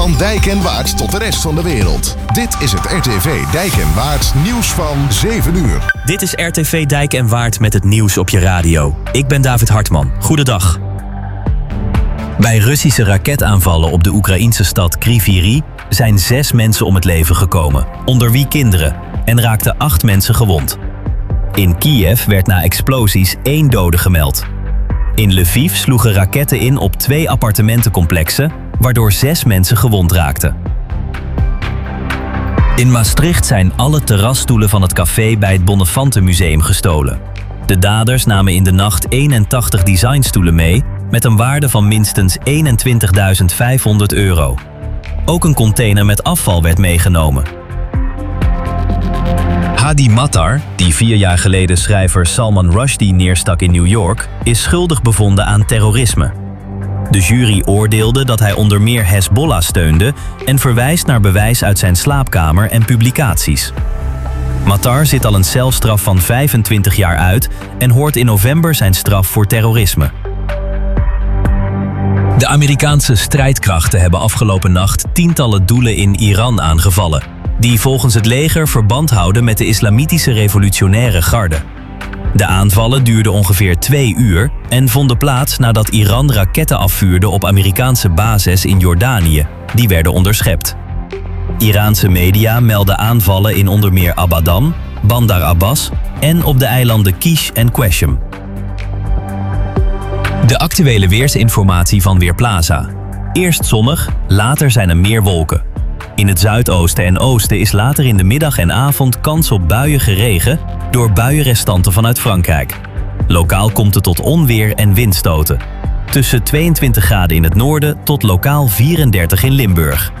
Van Dijk en Waard tot de rest van de wereld. Dit is het RTV Dijk en Waard nieuws van 7 uur. Dit is RTV Dijk en Waard met het nieuws op je radio. Ik ben David Hartman. Goedendag. Bij Russische raketaanvallen op de Oekraïense stad Kryvyi zijn 6 mensen om het leven gekomen, onder wie kinderen, en raakten 8 mensen gewond. In Kiev werd na explosies 1 dode gemeld. In Lviv sloegen raketten in op 2 appartementencomplexen, waardoor 6 mensen gewond raakten. In Maastricht zijn alle terrasstoelen van het café bij het Bonnefantenmuseum gestolen. De daders namen in de nacht 81 designstoelen mee met een waarde van minstens €21.500. Ook een container met afval werd meegenomen. Hadi Matar, die 4 jaar geleden schrijver Salman Rushdie neerstak in New York, is schuldig bevonden aan terrorisme. De jury oordeelde dat hij onder meer Hezbollah steunde en verwijst naar bewijs uit zijn slaapkamer en publicaties. Matar zit al een celstraf van 25 jaar uit en hoort in november zijn straf voor terrorisme. De Amerikaanse strijdkrachten hebben afgelopen nacht tientallen doelen in Iran aangevallen, die volgens het leger verband houden met de Islamitische Revolutionaire Garde. De aanvallen duurden ongeveer 2 uur en vonden plaats nadat Iran raketten afvuurde op Amerikaanse bases in Jordanië, die werden onderschept. Iraanse media melden aanvallen in onder meer Abadan, Bandar Abbas en op de eilanden Kish en Qeshm. De actuele weersinformatie van Weerplaza. Eerst zonnig, later zijn er meer wolken. In het zuidoosten en oosten is later in de middag en avond kans op buiige regen door buienrestanten vanuit Frankrijk. Lokaal komt het tot onweer en windstoten. Tussen 22 graden in het noorden tot lokaal 34 in Limburg.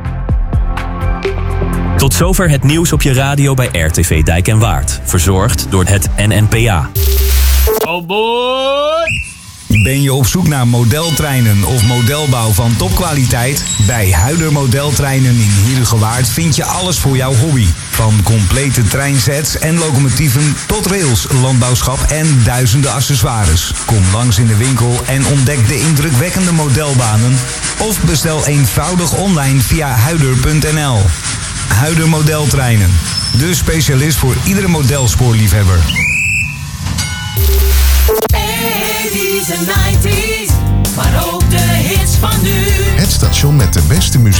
Tot zover het nieuws op je radio bij RTV Dijk en Waard. Verzorgd door het NNPA. Oh boy! Ben je op zoek naar modeltreinen of modelbouw van topkwaliteit? Bij Huider Modeltreinen in Heerhugowaard vind je alles voor jouw hobby. Van complete treinsets en locomotieven tot rails, landbouwschap en duizenden accessoires. Kom langs in de winkel en ontdek de indrukwekkende modelbanen. Of bestel eenvoudig online via huider.nl. Huider Modeltreinen. De specialist voor iedere modelspoorliefhebber. 80s en 90s, maar ook de hits van nu. Het station met de beste muziek.